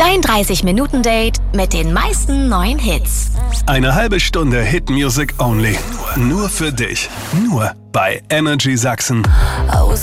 Dein 30-Minuten-Date mit den meisten neuen Hits. Eine halbe Stunde Hit Music Only. Nur für dich. Nur bei Energy Sachsen.